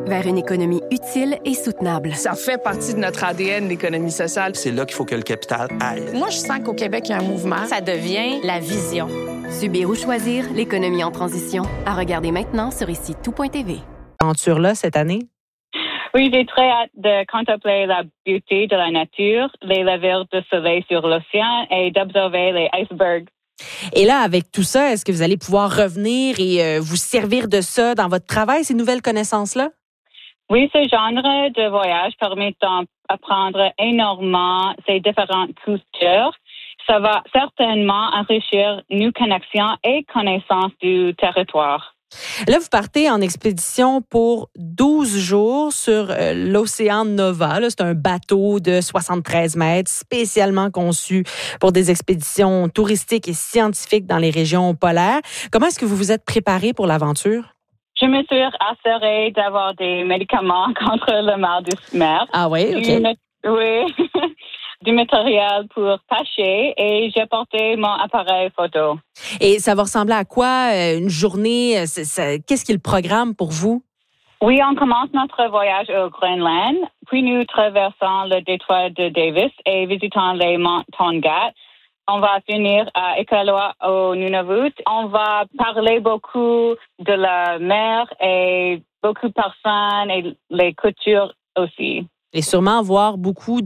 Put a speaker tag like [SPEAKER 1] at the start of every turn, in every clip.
[SPEAKER 1] vers une économie utile et soutenable.
[SPEAKER 2] Ça fait partie de notre ADN, l'économie sociale.
[SPEAKER 3] C'est là qu'il faut que le capital aille.
[SPEAKER 2] Moi, je sens qu'au Québec, il y a un mouvement.
[SPEAKER 4] Ça devient la vision.
[SPEAKER 1] Subir ou choisir l'économie en transition. À regarder maintenant sur ici-tout.tv.
[SPEAKER 5] Aventure-là cette année?
[SPEAKER 6] Oui, j'ai très hâte de contempler la beauté de la nature, les levées de soleil sur l'océan et d'observer les icebergs.
[SPEAKER 5] Et là, avec tout ça, est-ce que vous allez pouvoir revenir et vous servir de ça dans votre travail, ces nouvelles connaissances-là?
[SPEAKER 6] Oui, ce genre de voyage permet d'apprendre énormément ces différentes cultures. Ça va certainement enrichir nos connexions et connaissances du territoire.
[SPEAKER 5] Là, vous partez en expédition pour 12 jours sur l'océan Nova. Là, c'est un bateau de 73 mètres spécialement conçu pour des expéditions touristiques et scientifiques dans les régions polaires. Comment est-ce que vous vous êtes préparé pour l'aventure?
[SPEAKER 6] Je me suis assurée d'avoir des médicaments contre le mal de mer.
[SPEAKER 5] Ah oui, OK.
[SPEAKER 6] Oui. Du matériel pour pêcher et j'ai porté mon appareil photo.
[SPEAKER 5] Et ça va ressembler à quoi une journée? Qu'est-ce qui est le programme pour vous?
[SPEAKER 6] Oui, on commence notre voyage au Groenland, puis nous traversons le détroit de Davis et visitons les monts Tonga. On va finir à Iqaluit au Nunavut. On va parler beaucoup de la mer et beaucoup de personnes et les cultures aussi.
[SPEAKER 5] Et sûrement voir beaucoup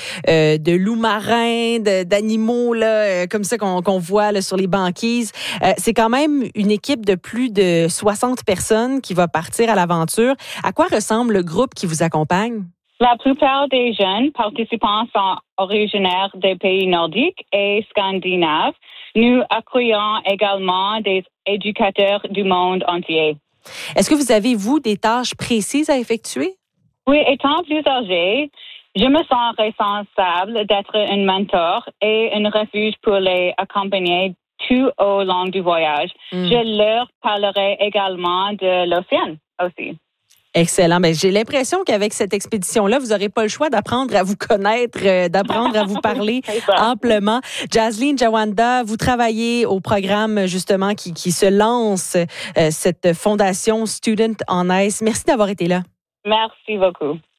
[SPEAKER 5] de loups marins, d'animaux là, comme ça qu'on voit là, sur les banquises. C'est quand même une équipe de plus de 60 personnes qui va partir à l'aventure. À quoi ressemble le groupe qui vous accompagne?
[SPEAKER 6] La plupart des jeunes participants sont originaires des pays nordiques et scandinaves. Nous accueillons également des éducateurs du monde entier.
[SPEAKER 5] Est-ce que vous avez, vous, des tâches précises à effectuer?
[SPEAKER 6] Oui, étant plus âgée, je me sens responsable d'être un mentor et un refuge pour les accompagner tout au long du voyage. Je leur parlerai également de l'océan aussi.
[SPEAKER 5] Excellent. Ben, j'ai l'impression qu'avec cette expédition-là, vous n'aurez pas le choix d'apprendre à vous connaître, d'apprendre à vous parler amplement. Jasleen Jawanda, vous travaillez au programme justement qui se lance, cette fondation Student on Ice. Merci d'avoir été là.
[SPEAKER 6] Merci beaucoup.